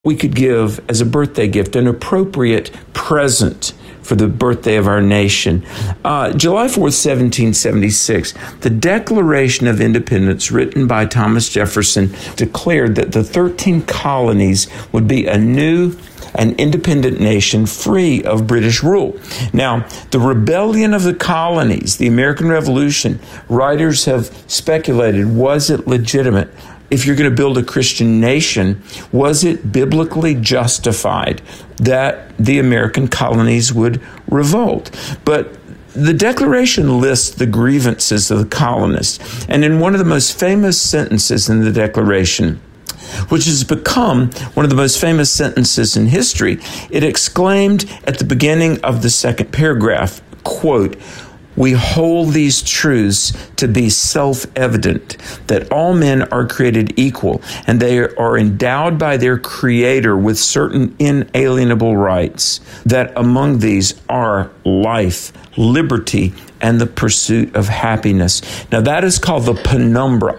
we could give as a birthday gift, an appropriate present for the birthday of our nation. July 4th, 1776, the Declaration of Independence, written by Thomas Jefferson, declared that the 13 colonies would be a new and independent nation free of British rule. Now, the rebellion of the colonies, the American Revolution, writers have speculated, was it legitimate? If you're going to build a Christian nation, was it biblically justified that the American colonies would revolt? But the Declaration lists the grievances of the colonists. And in one of the most famous sentences in the Declaration, which has become one of the most famous sentences in history, it exclaimed at the beginning of the second paragraph, quote, "We hold these truths to be self-evident, that all men are created equal, and they are endowed by their Creator with certain inalienable rights, that among these are life, liberty, and the pursuit of happiness." Now that is called the penumbra.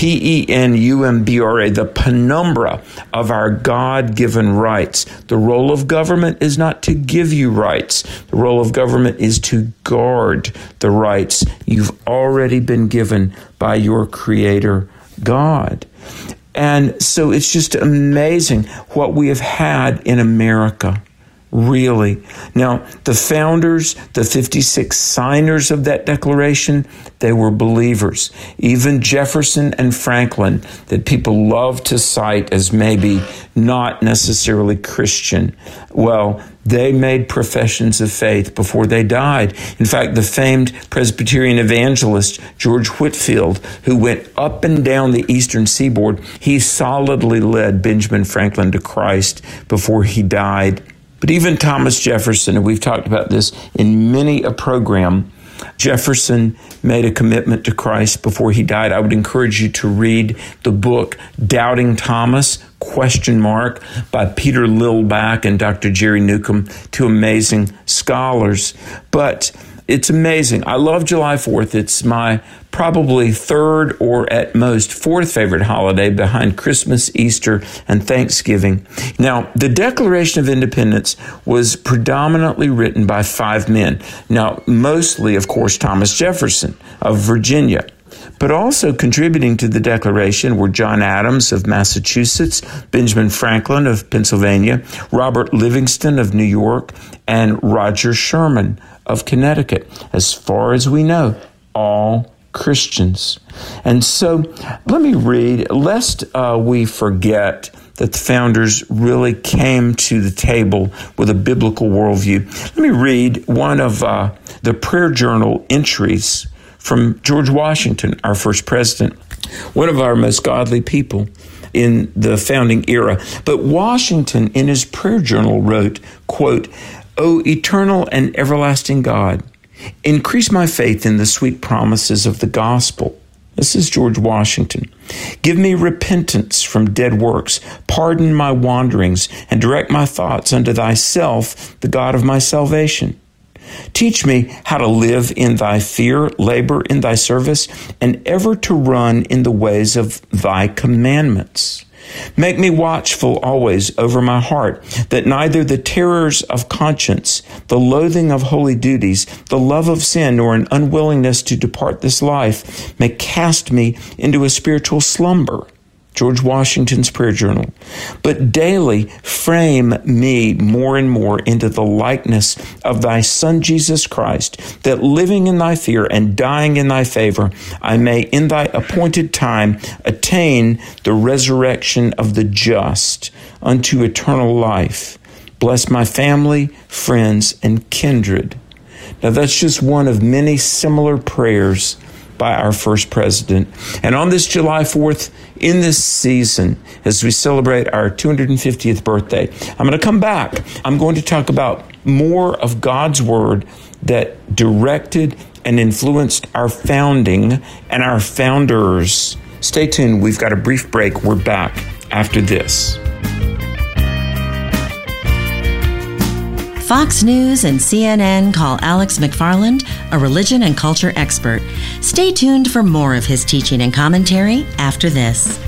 Penumbra, the penumbra of our God-given rights. The role of government is not to give you rights. The role of government is to guard the rights you've already been given by your Creator, God. And so it's just amazing what we have had in America. Really. Now, the founders, the 56 signers of that declaration, they were believers. Even Jefferson and Franklin, that people love to cite as maybe not necessarily Christian, well, they made professions of faith before they died. In fact, the famed Presbyterian evangelist George Whitefield, who went up and down the eastern seaboard, he solidly led Benjamin Franklin to Christ before he died. But even Thomas Jefferson, and we've talked about this in many a program, Jefferson made a commitment to Christ before he died. I would encourage you to read the book Doubting Thomas, ? by Peter Lilback and Dr. Jerry Newcomb, two amazing scholars. But it's amazing. I love July 4th. It's my probably third or at most fourth favorite holiday behind Christmas, Easter, and Thanksgiving. Now, the Declaration of Independence was predominantly written by 5 men. Now, mostly, of course, Thomas Jefferson of Virginia. But also contributing to the Declaration were John Adams of Massachusetts, Benjamin Franklin of Pennsylvania, Robert Livingston of New York, and Roger Sherman of Connecticut. As far as we know, all Christians. And so let me read, lest we forget that the founders really came to the table with a biblical worldview. Let me read one of the prayer journal entries from George Washington, our first president, one of our most godly people in the founding era. But Washington, in his prayer journal, wrote, quote, "O eternal and everlasting God, increase my faith in the sweet promises of the gospel." This is George Washington. "Give me repentance from dead works, pardon my wanderings, and direct my thoughts unto thyself, the God of my salvation. Teach me how to live in thy fear, labor in thy service, and ever to run in the ways of thy commandments. Make me watchful always over my heart, that neither the terrors of conscience, the loathing of holy duties, the love of sin, nor an unwillingness to depart this life may cast me into a spiritual slumber." George Washington's prayer journal. "But daily frame me more and more into the likeness of thy Son Jesus Christ, that living in thy fear and dying in thy favor, I may in thy appointed time attain the resurrection of the just unto eternal life. Bless my family, friends, and kindred." Now that's just one of many similar prayers by our first president. And on this July 4th, in this season, as we celebrate our 250th birthday, I'm going to come back. I'm going to talk about more of God's Word that directed and influenced our founding and our founders. Stay tuned. We've got a brief break. We're back after this. Fox News and CNN call Alex McFarland a religion and culture expert. Stay tuned for more of his teaching and commentary after this.